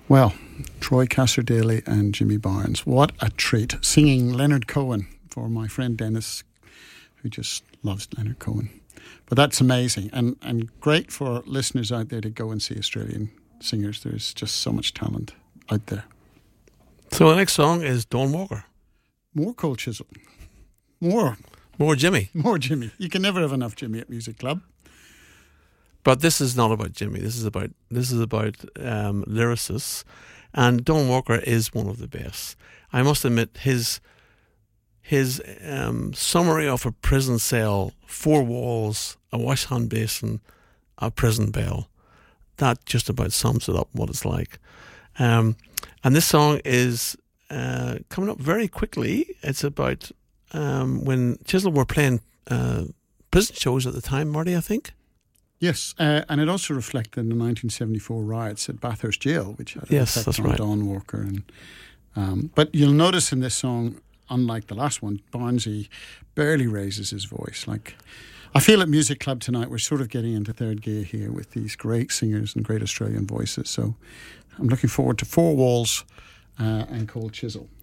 Well, Troy Cassar-Daley and Jimmy Barnes. What a treat. Singing Leonard Cohen for my friend Dennis, who just loves Leonard Cohen. But that's amazing and great for listeners out there to go and see Australian singers. There's just so much talent out there. So the next song is Dawn Walker. More Cold Chisel. More Jimmy. More Jimmy. You can never have enough Jimmy at Music Club. But this is not about Jimmy. This is about lyricists, and Dawn Walker is one of the best. I must admit, his summary of a prison cell, 4 walls, a wash hand basin, a prison bell, that just about sums it up what it's like. And this song is coming up very quickly. It's about when Chisel were playing prison shows at the time, Marty, I think. Yes, and it also reflected the 1974 riots at Bathurst Jail, which had an effect that's on right. Dawn Walker. And but you'll notice in this song, unlike the last one, Barnesy barely raises his voice. Like, I feel at Music Club tonight we're sort of getting into third gear here with these great singers and great Australian voices. So I'm looking forward to 4 Walls and Cold Chisel.